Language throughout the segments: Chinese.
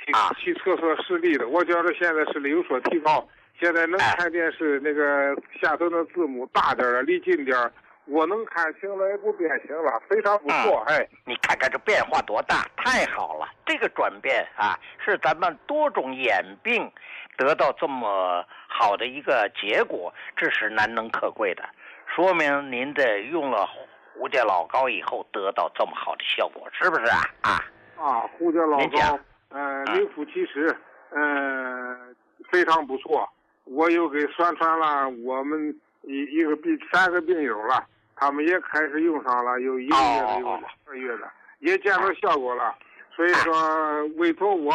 去厕所视力的，我觉得现在视力有所提高，现在能看电视，那个下头的字母大点儿，离近点儿，我能看清了，也不变形了，非常不错。 你看看这变化多大，太好了！这个转变是咱们多种眼病得到这么好的一个结果，这是难能可贵的，说明您的用了胡家老膏以后得到这么好的效果，是不是胡家老膏，名副其实，非常不错。我又给宣传了我们3个病友了，他们也开始用上了，有1个月的，有2个月的，也见到效果了。所以说，委托我，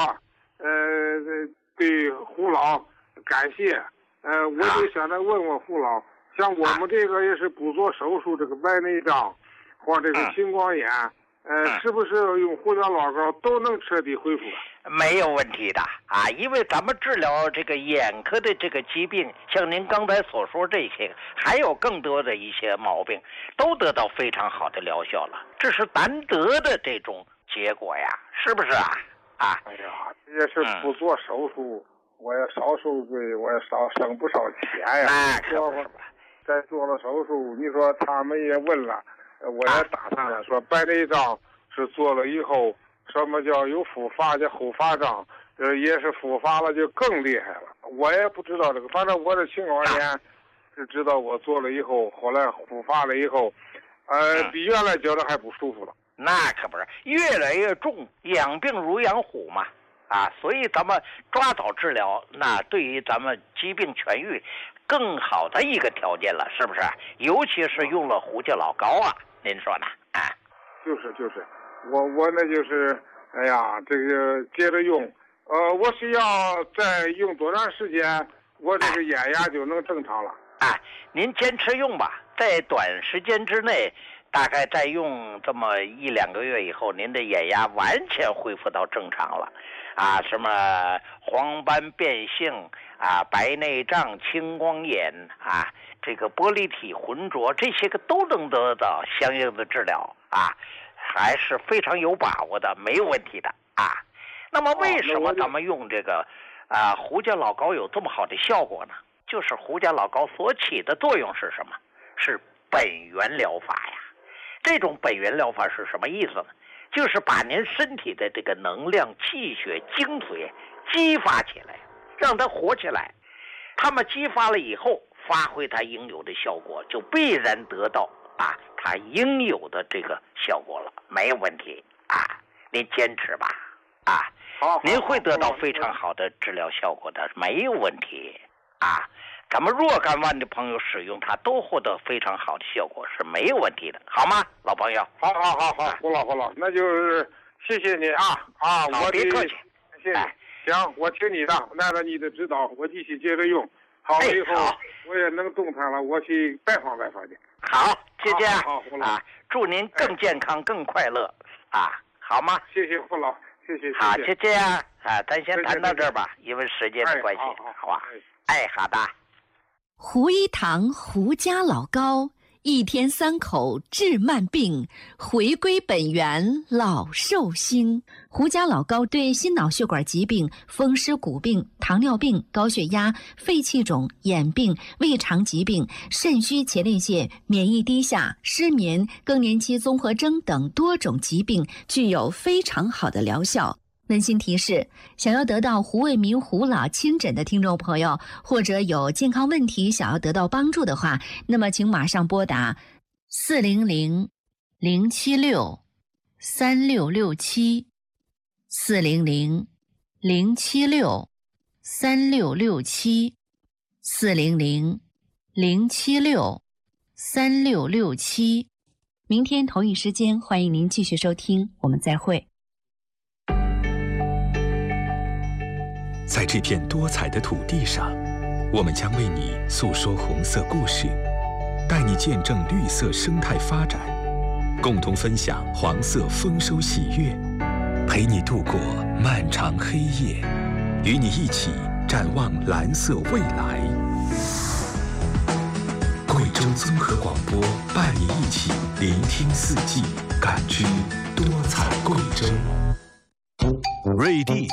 对胡老感谢。我就想着问问胡老，像我们这个也是不做手术，这个白内障或这个青光眼。是不是用胡椒老膏都能彻底恢复？ 没有问题的因为咱们治疗这个眼科的这个疾病，像您刚才所说这些，还有更多的一些毛病，都得到非常好的疗效了，这是难得的这种结果呀，是不是哎呀，这也是不做手术，我也少受罪，我也省不少钱呀。 可不是吧？ 再做了手术，你说他们也问了。我也打探了，说白内障是做了以后，什么叫有复发叫后发障，也是复发了就更厉害了。我也不知道这个，反正我的青光眼是知道我做了以后，后来复发了以后，比原来觉得还不舒服了。 那可不是，越来越重，养病如养虎嘛。所以咱们抓早治疗，那对于咱们疾病痊愈更好的一个条件了，是不是？尤其是用了胡家老膏您说呢？ 就是，我那就是，这个接着用，我需要再用多长时间，我这个眼压就能正常了？ 您坚持用吧，在短时间之内，大概再用这么1-2个月以后，您的眼压完全恢复到正常了。什么黄斑变性白内障、青光眼这个玻璃体浑浊，这些个都能得到相应的治疗还是非常有把握的，没有问题的那么为什么咱们用这个胡家老膏有这么好的效果呢？就是胡家老膏所起的作用是什么？是本源疗法呀。这种本源疗法是什么意思呢？就是把您身体的这个能量、气血、精髓激发起来，让它活起来。它们激发了以后，发挥它应有的效果，就必然得到它应有的这个效果了，没有问题您坚持吧好， 您会得到非常好的治疗效果的，没有问题咱们若干万的朋友使用它都获得非常好的效果，是没有问题的，好吗，老朋友？ 好，胡老，那就是谢谢你我别客气， 谢谢。行，我听你的，按照你的指导，我继续接着用。好了以后，我也能动弹了，我去拜访去。 好，谢谢好，胡老， 祝您更健康、更快乐好吗？ 谢谢胡老，谢谢。 好，就这样咱先谈到这儿吧，因为时间的关系，好吧？好的。 胡一堂胡家老膏，1天3口治慢病，回归本源老寿星。胡家老膏对心脑血管疾病、风湿骨病、糖尿病、高血压、肺气肿、眼病、胃肠疾病、肾虚前列腺、免疫低下、失眠、更年期综合征等多种疾病具有非常好的疗效。温馨提示：想要得到胡卫民胡老亲诊的听众朋友，或者有健康问题想要得到帮助的话，那么请马上拨打400-076-3667 400-076-3667 400-076-3667。明天同一时间，欢迎您继续收听，我们再会。 在这片多彩的土地上，我们将为你诉说红色故事，带你见证绿色生态发展，共同分享黄色丰收喜悦，陪你度过漫长黑夜，与你一起展望蓝色未来。贵州综合广播伴你一起聆听四季，感知多彩贵州。 瑞地